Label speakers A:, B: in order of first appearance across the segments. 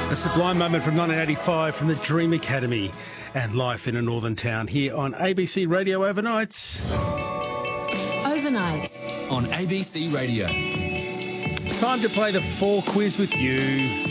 A: A sublime moment from 1985 from the Dream Academy and Life in a Northern Town here on ABC Radio Overnights.
B: Overnights
C: on ABC Radio.
A: Time to play the 4 quiz with you.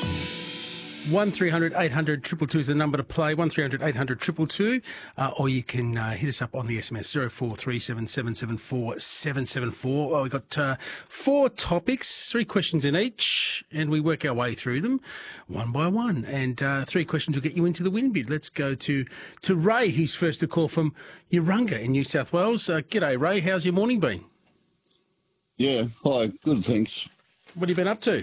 A: 1300 800 222 is the number to play, 1300 800 222, or you can hit us up on the SMS 0437 774 774. Well, we've got 4 topics, 3 questions in each, and we work our way through them one by one. And 3 questions will get you into the win bid. Let's go to Ray, who's first to call from Urunga in New South Wales. G'day, Ray. How's your morning been?
D: Yeah, hi. Good, thanks.
A: What have you been up to?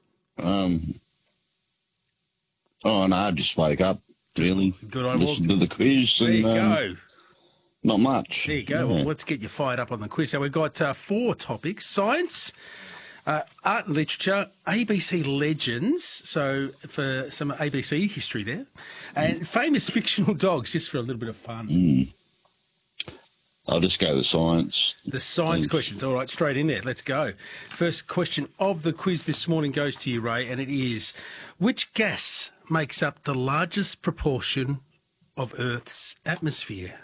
D: Oh, no, I just woke up, really.
A: Good on
D: Listened to the quiz.
A: There you go.
D: Not much.
A: There you go.
D: Yeah.
A: Well, let's get you fired up on the quiz. So we've got 4 topics: science, art and literature, ABC legends, so for some ABC history there, and famous fictional dogs, just for a little bit of fun.
D: I'll just go with science.
A: The science questions. All right, straight in there. Let's go. First question of the quiz this morning goes to you, Ray, and it is, which gas makes up the largest proportion of Earth's atmosphere?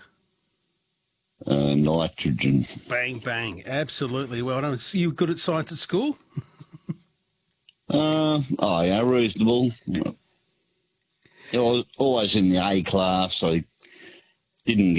D: Nitrogen.
A: Bang, bang. Absolutely. Well done. So you were good at science at school?
D: Yeah, reasonable. I was always in the A class. I didn't